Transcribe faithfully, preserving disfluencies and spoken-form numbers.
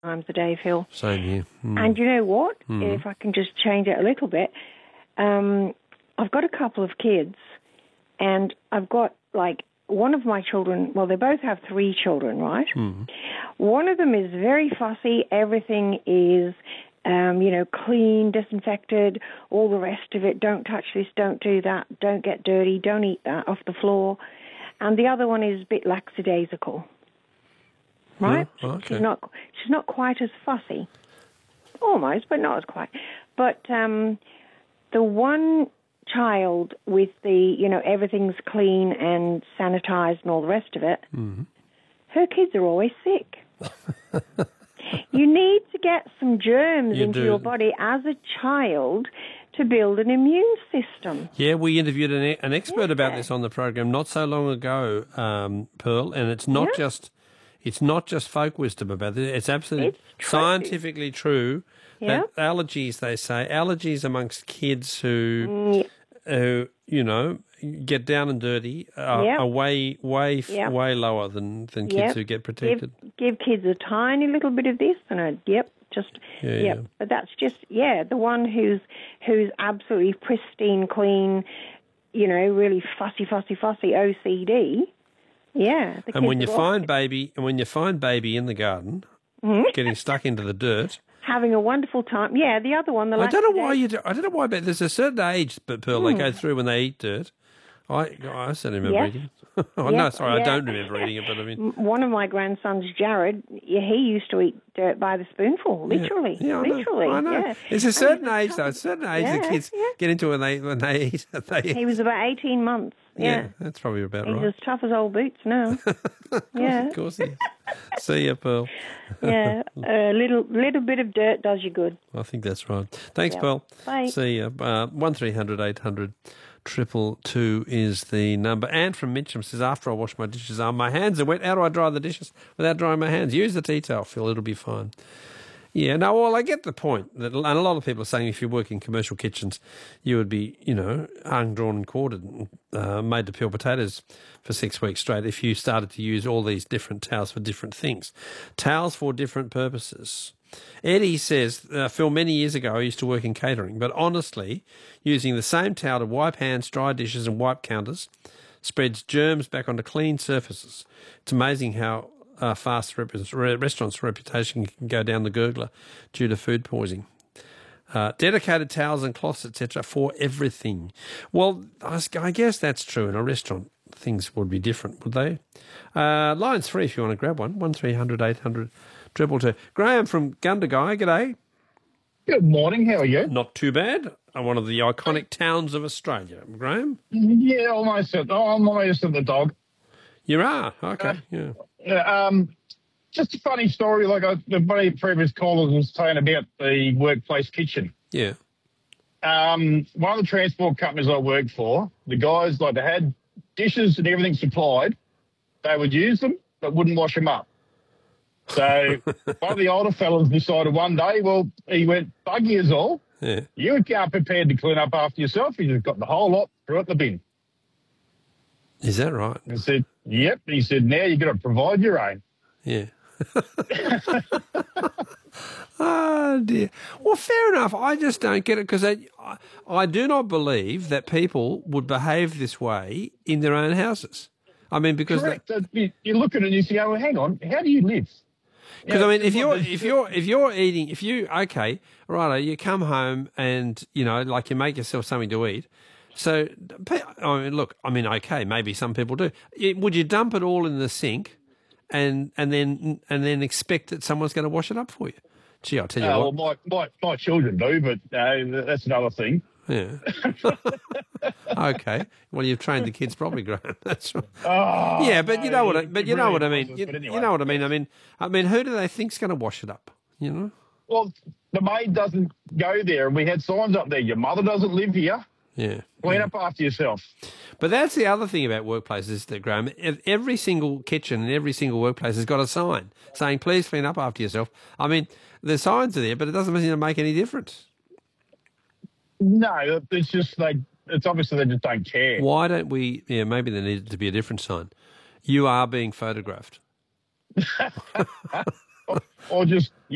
times a day, Phil. Same here. Mm. And you know what? Mm. If I can just change it a little bit, um, I've got a couple of kids, and I've got, like, one of my children, well, they both have three children, right? Mm. One of them is very fussy. Everything is, um, you know, clean, disinfected, all the rest of it. Don't touch this, don't do that, don't get dirty, don't eat that off the floor. And the other one is a bit lackadaisical, right? Oh, okay. She's not, she's not quite as fussy. Almost, but not as quite. But um, the one child with the, you know, everything's clean and sanitized and all the rest of it, mm-hmm. her kids are always sick. You need to get some germs You into do. your body as a child to build an immune system. Yeah, we interviewed an, an expert Yeah. about this on the program not so long ago, um, Pearl, and it's not Yeah. just it's not just folk wisdom about it. It's absolutely It's true. scientifically true Yeah. that allergies, they say, allergies amongst kids who, Mm, who you know, get down and dirty are, Yep. are way, way, Yep. way lower than, than kids Yep. who get protected. Give, give kids a tiny little bit of this and a, yep, just, Yeah, yep. yeah. But that's just, yeah, the one who's who's absolutely pristine, clean, you know, really fussy, fussy, fussy O C D. Yeah. The And when you kids are all find baby, and when you find baby in the garden, Mhm. getting stuck into the dirt. having a wonderful time. Yeah, the other one, the I don't know why lackadaisical- you do. I don't know why, but there's a certain age, but Pearl, they go through when they eat dirt. I I certainly remember Yes. eating it. oh no, Yes, sorry, I yeah. don't remember eating it, but I mean, One of my grandsons, Jared, yeah, he used to eat dirt by the spoonful, literally, yeah, I know, literally. I know. Yeah. There's a And certain he was age, though. A certain age Yeah, the kids yeah. get into when they when they eat. They He was about eighteen months. yeah, Yeah, that's probably about he's right. as tough as old boots now. yeah, Of course, he is. See ya, Pearl. yeah. A little little bit of dirt does you good. I think that's right. Thanks, Yeah. Pearl. Bye. See ya. Uh, one three hundred eight hundred triple two is the number. Anne from Mitcham says, after I wash my dishes, uh, my hands are wet. How do I dry the dishes without drying my hands? Use the tea towel, Phil. It'll be fine. Yeah, no, well, I get the point. That, and a lot of people are saying if you work in commercial kitchens, you would be, you know, hung, drawn and quartered and uh, made to peel potatoes for six weeks straight if you started to use all these different towels for different things. Towels for different purposes. Eddie says, uh, Phil, many years ago I used to work in catering, but honestly, using the same towel to wipe hands, dry dishes and wipe counters spreads germs back onto clean surfaces. It's amazing how uh, fast rep- re- restaurants' reputation can go down the gurgler due to food poisoning. Uh, dedicated towels and cloths, et cetera, for everything. Well, I s- I guess that's true. In a restaurant, things would be different, would they? Uh, line's free if you want to grab one. One three hundred eight hundred triple two. Graham from Gundagai, g'day. Good morning, how are you? Not too bad. Uh, One of the iconic towns of Australia. Graham? Yeah, almost at, oh, I'm almost at the dog. You are? Okay, yeah. Yeah, um, just a funny story, like I, the one of the previous callers was saying about the workplace kitchen. Yeah. Um, one of the transport companies I worked for, the guys, like they had dishes and everything supplied. They would use them, but wouldn't wash them up. So one of the older fellas decided one day, well, he went, buggy is all. Yeah. You can't prepared to clean up after yourself. You just got the whole lot, threw it in the bin. Is that right? I said, yep. He said, now you've got to provide your own. Yeah. Oh, dear. Well, fair enough. I just don't get it because I, I do not believe that people would behave this way in their own houses. I mean, because Correct. Uh, You, you look at it and you say, oh, hang on, how do you live? Because Yeah, I mean, if what you're there's- if you're if you're eating, if you okay, righto, you come home and you know, like you make yourself something to eat. So, I mean, look, I mean, okay, maybe some people do. It- Would you dump it all in the sink, and and then and then expect that someone's going to wash it up for you? Gee, I'll tell you Uh, what. well, my, my, my children do, but uh, that's another thing. Yeah. Okay. Well, you've trained the kids properly, Graham. That's right. Oh, Yeah, but you no, know what? I, it- but it you know really what I mean. wasn't, You, but anyway. you know what I mean. I mean, I mean, who do they think's going to wash it up? You know. Well, the maid doesn't go there, and we had signs up there. Your mother doesn't live here. Yeah. Clean up after yourself. But that's the other thing about workplaces, that Graham. Ev- Every single kitchen and every single workplace has got a sign saying, "Please clean up after yourself." I mean, the signs are there, but it doesn't seem to make any difference. No, it's just they. It's obviously they just don't care. Why don't we? Yeah, maybe there needed to be a different sign. You are being photographed. Or just